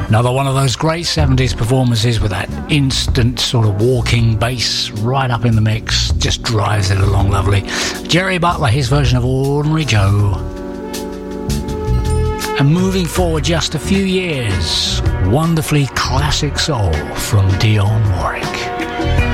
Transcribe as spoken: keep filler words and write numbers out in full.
Another one of those great seventies performances with that instant sort of walking bass right up in the mix. Just drives it along lovely. Jerry Butler, his version of Ordinary Joe. And moving forward just a few years, wonderfully classic soul from Dionne Warwick.